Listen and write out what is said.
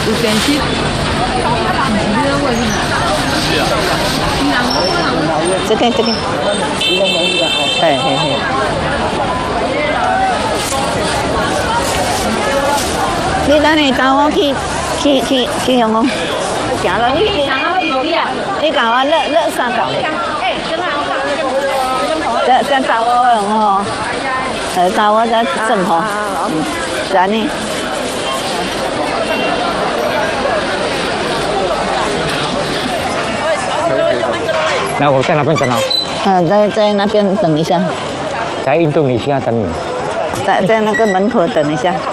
有电视。 这个。嘿。你等下带我去向我行了，你教我勒三角的。再找我哦，找我再正好。是安尼。 那我在那边等哦。 在那边等一下。 在运动一下等你。 在那个门口等一下。